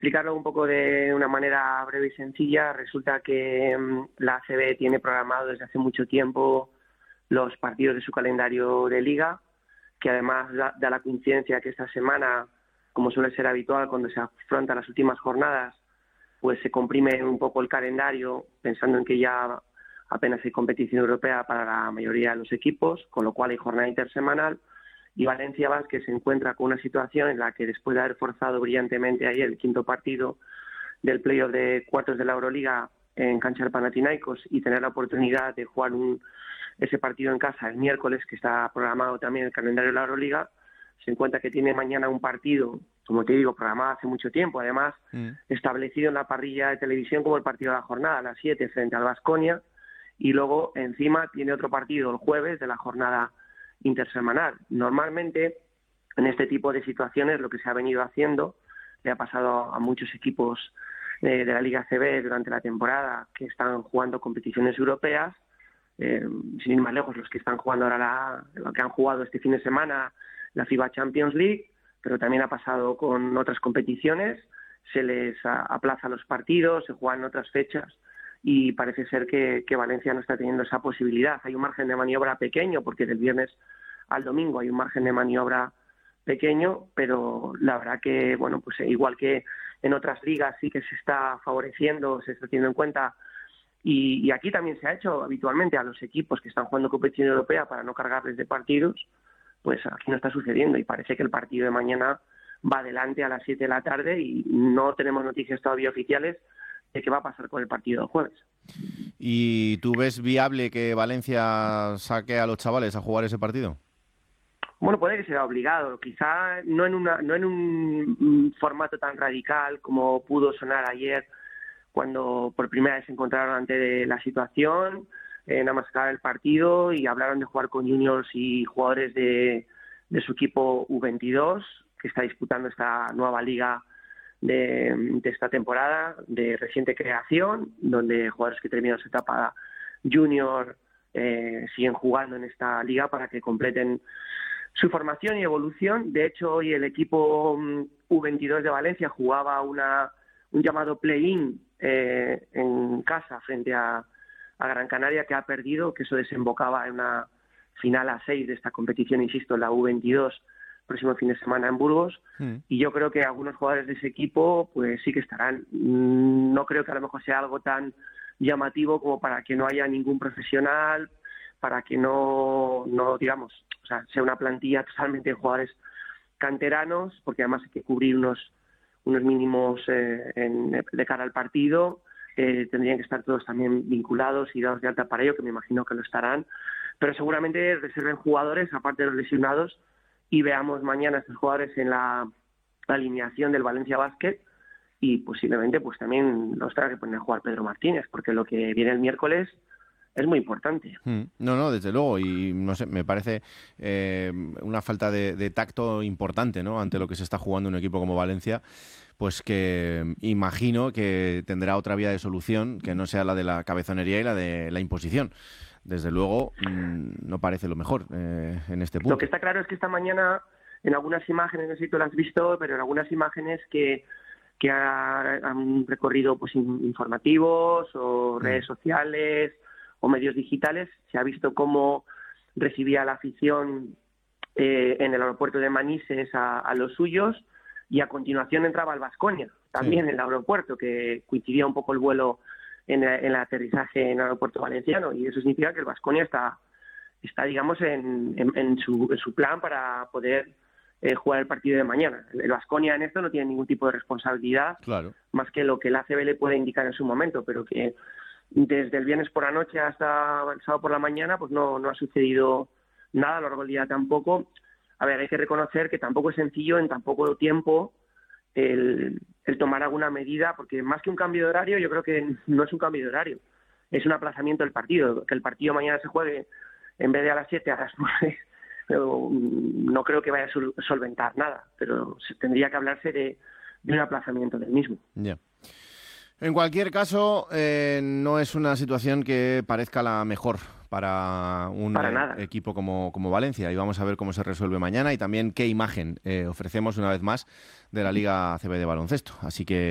explicarlo un poco de una manera breve y sencilla, resulta que la ACB tiene programado desde hace mucho tiempo los partidos de su calendario de liga, que además da la coincidencia que esta semana, como suele ser habitual cuando se afrontan las últimas jornadas, pues se comprime un poco el calendario, pensando en que ya apenas hay competición europea para la mayoría de los equipos, con lo cual hay jornada intersemanal, y Valencia Basket se encuentra con una situación en la que después de haber forzado brillantemente ayer el quinto partido del playoff de cuartos de la Euroliga en cancha del Panathinaikos y tener la oportunidad de jugar ese partido en casa el miércoles, que está programado también el calendario de la Euroliga, se encuentra que tiene mañana un partido, como te digo, programado hace mucho tiempo, además establecido en la parrilla de televisión como el partido de la jornada, a las 7 frente al Baskonia, y luego encima tiene otro partido el jueves de la jornada intersemanal. Normalmente, en este tipo de situaciones, lo que se ha venido haciendo, le ha pasado a muchos equipos de la Liga ACB durante la temporada que están jugando competiciones europeas, sin ir más lejos, los que están jugando ahora lo que han jugado este fin de semana, la FIBA Champions League, pero también ha pasado con otras competiciones, se les aplaza los partidos, se juegan otras fechas, y parece ser que Valencia no está teniendo esa posibilidad. Hay un margen de maniobra pequeño, porque del viernes al domingo hay un margen de maniobra pequeño, pero la verdad que, bueno, pues igual que en otras ligas sí que se está favoreciendo, se está teniendo en cuenta, y aquí también se ha hecho habitualmente a los equipos que están jugando competición europea para no cargarles de partidos, pues aquí no está sucediendo, y parece que el partido de mañana va adelante a las 7 de la tarde y no tenemos noticias todavía oficiales de qué va a pasar con el partido del jueves. ¿Y tú ves viable que Valencia saque a los chavales a jugar ese partido? Bueno, puede que sea obligado, quizá no en un formato tan radical como pudo sonar ayer, cuando por primera vez se encontraron ante la situación, nada más acabar el partido y hablaron de jugar con juniors y jugadores de su equipo U22, que está disputando esta nueva liga de esta temporada de reciente creación, donde jugadores que terminan su etapa junior siguen jugando en esta liga para que completen su formación y evolución. De hecho, hoy el equipo U22 de Valencia jugaba un llamado play-in en casa frente a Gran Canaria, que ha perdido, que eso desembocaba en una final a 6 de esta competición, insisto, la U22, próximo fin de semana en Burgos, y yo creo que algunos jugadores de ese equipo pues sí que estarán. No creo que a lo mejor sea algo tan llamativo como para que no haya ningún profesional, para que no digamos, o sea, sea una plantilla totalmente de jugadores canteranos, porque además hay que cubrir unos mínimos de cara al partido. Tendrían que estar todos también vinculados y dados de alta para ello, que me imagino que lo estarán, pero seguramente reserven jugadores aparte de los lesionados y veamos mañana a estos jugadores en la alineación del Valencia Basket, y posiblemente pues también los tenga que poner a jugar Pedro Martínez, porque lo que viene el miércoles es muy importante. No, desde luego, y no sé, me parece una falta de tacto importante, ¿no?, ante lo que se está jugando un equipo como Valencia, pues que imagino que tendrá otra vía de solución que no sea la de la cabezonería y la de la imposición. Desde luego, no parece lo mejor en este punto. Lo que está claro es que esta mañana, en algunas imágenes, no sé si tú lo has visto, pero en algunas imágenes que han recorrido pues informativos o redes sociales o medios digitales, se ha visto cómo recibía la afición en el aeropuerto de Manises a los suyos, y a continuación entraba el Baskonia, también en el aeropuerto, que coincidía un poco el vuelo en el aterrizaje en el aeropuerto valenciano, y eso significa que el Baskonia está digamos, en su plan para poder jugar el partido de mañana. El Baskonia en esto no tiene ningún tipo de responsabilidad, claro, más que lo que el ACB le puede indicar en su momento, pero que desde el viernes por la noche hasta el sábado por la mañana pues no ha sucedido nada, a lo largo del día tampoco. A ver, hay que reconocer que tampoco es sencillo en tan poco tiempo el tomar alguna medida, porque más que un cambio de horario, yo creo que no es un cambio de horario, es un aplazamiento del partido. Que el partido mañana se juegue en vez de a las 7 a las 9, no creo que vaya a solventar nada, pero tendría que hablarse de un aplazamiento del mismo. Ya. En cualquier caso, no es una situación que parezca la mejor para un equipo como Valencia, y vamos a ver cómo se resuelve mañana y también qué imagen ofrecemos una vez más de la Liga ACB de baloncesto. Así que